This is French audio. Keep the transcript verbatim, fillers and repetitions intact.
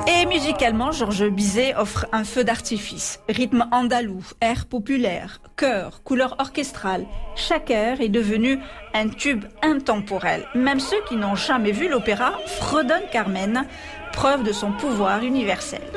Et musicalement, Georges Bizet offre un feu d'artifice. Rythme andalou, air populaire, chœur, couleur orchestrale. Chaque air est devenu un tube intemporel. Même ceux qui n'ont jamais vu l'opéra fredonnent Carmen, preuve de son pouvoir universel.